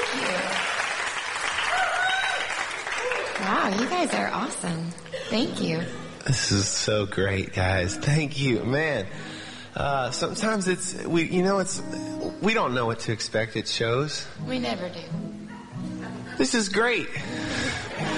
Wow, you guys are awesome. Thank you. This is so great, guys. Thank you, man. Sometimes we don't know what to expect at shows. We never do. This is great.